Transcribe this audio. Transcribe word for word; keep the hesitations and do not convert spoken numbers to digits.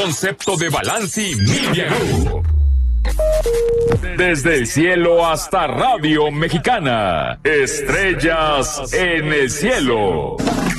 concepto de Balanci Media Group. Desde el cielo hasta Radio Mexicana. Estrellas en el cielo.